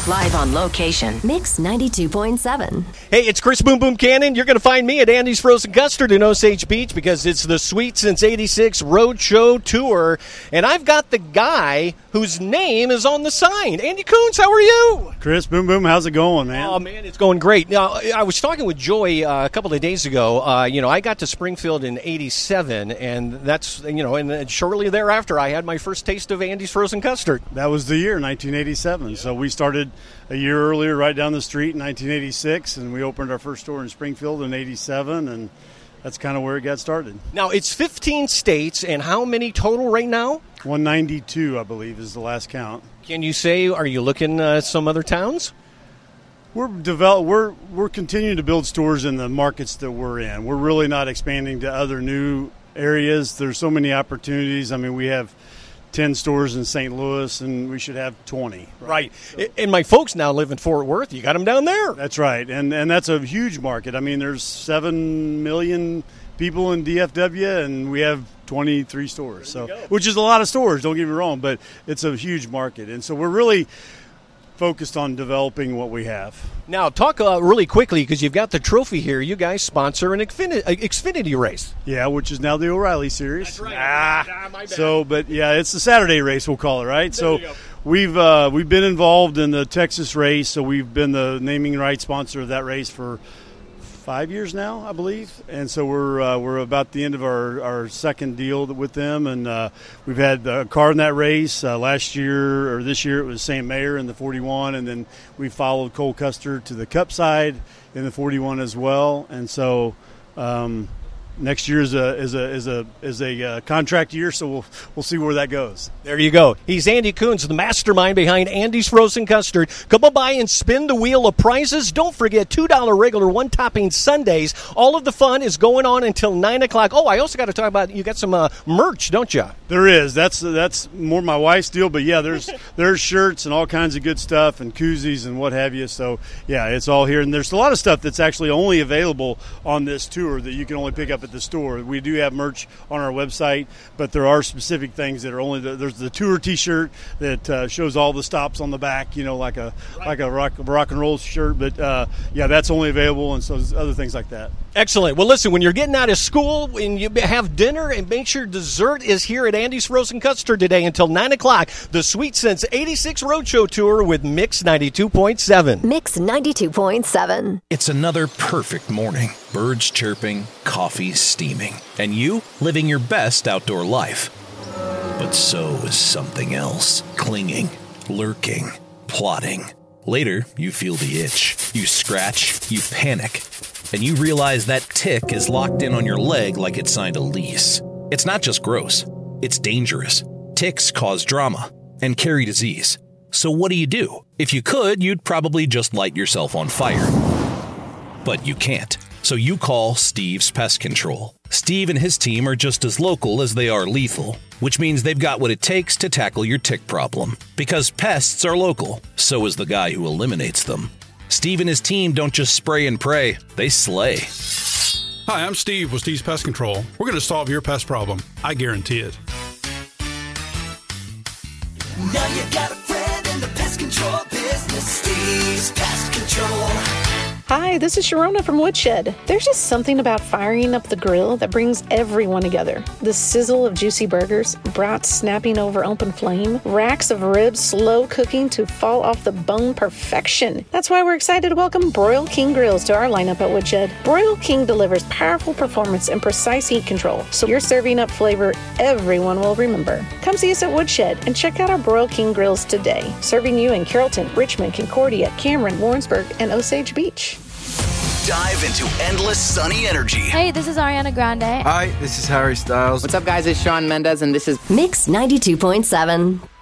Live on location. Mix 92.7. Hey, it's Chris Boom Boom Cannon. You're going to find me at Andy's Frozen Custard in Osage Beach because it's the Sweet Since 86 Roadshow Tour. And I've got the guy whose name is on the sign. Andy Coons, how are you? Chris Boom Boom, how's it going, man? Oh, man, it's going great. Now, I was talking with Joy a couple of days ago. I got to Springfield in 87, and that's, and shortly thereafter, I had my first taste of Andy's Frozen Custard. That was the year, 1987. So we started a year earlier right down the street in 1986, and we opened our first store in Springfield in 87, and that's kind of where it got started. Now, it's 15 states, and how many total right now? 192, I believe, is the last count. Can you say, are you looking at some other towns? We're continuing to build stores in the markets that we're in. We're really not expanding to other new areas. There's so many opportunities. I mean, we have 10 stores in St. Louis, and we should have 20. Right. And my folks now live in Fort Worth. You got them down there. That's right. And that's a huge market. I mean, there's 7 million people in DFW, and we have 23 stores. So, which is a lot of stores, don't get me wrong, but it's a huge market. And so we're really focused on developing what we have. Now, talk really quickly, because you've got the trophy here. You guys sponsor an Xfinity race. Yeah, which is now the O'Reilly Series. That's right. My bad. So, but yeah, it's the Saturday race, we'll call it, right? So we've been involved in the Texas race, so we've been the naming rights sponsor of that race for 5 years now, I believe, and so we're about the end of our second deal with them, and we've had a car in that race last year, or this year it was St. Mayer in the 41, and then we followed Cole Custer to the Cup side in the 41 as well, and so next year is a contract year, so we'll see where that goes. There you go. He's Andy Coons, the mastermind behind Andy's Frozen Custard. Come on by and spin the wheel of prizes. Don't forget $2 regular, one-topping Sundays. All of the fun is going on until 9 o'clock. Oh, I also got to talk about, you got some merch, don't you? There is. That's more my wife's deal, but yeah, there's shirts and all kinds of good stuff and koozies and what have you. So yeah, it's all here, and there's a lot of stuff that's actually only available on this tour that you can only pick up at the store. We do have merch on our website, but there are specific things that are only there's the tour T-shirt that shows all the stops on the back, like a rock and roll shirt. But yeah, that's only available, and so there's other things like that. Excellent. Well, listen, when you're getting out of school and you have dinner, and make sure dessert is here at Andy's Frozen Custard today until 9 o'clock. The Sweet Since 86 Roadshow Tour with Mix 92.7. Mix 92.7. It's another perfect morning. Birds chirping, coffee steaming, and you living your best outdoor life. But so is something else. Clinging, lurking, plotting. Later, you feel the itch. You scratch, you panic, and you realize that tick is locked in on your leg like it signed a lease. It's not just gross. It's dangerous. Ticks cause drama and carry disease. So what do? If you could, you'd probably just light yourself on fire. But you can't. So you call Steve's Pest Control. Steve and his team are just as local as they are lethal, which means they've got what it takes to tackle your tick problem. Because pests are local, so is the guy who eliminates them. Steve and his team don't just spray and pray, they slay. Hi, I'm Steve with Steve's Pest Control. We're going to solve your pest problem. I guarantee it. Now you got a friend in the pest control business, Steve's Pest Control. Hi, this is Sharona from Woodshed. There's just something about firing up the grill that brings everyone together. The sizzle of juicy burgers, brats snapping over open flame, racks of ribs slow cooking to fall off the bone perfection. That's why we're excited to welcome Broil King Grills to our lineup at Woodshed. Broil King delivers powerful performance and precise heat control, so you're serving up flavor everyone will remember. Come see us at Woodshed and check out our Broil King Grills today, serving you in Carrollton, Richmond, Concordia, Cameron, Warrensburg, and Osage Beach. Dive into endless sunny energy. Hey, this is Ariana Grande. Hi, this is Harry Styles. What's up, guys? It's Shawn Mendes, and this is Mix 92.7.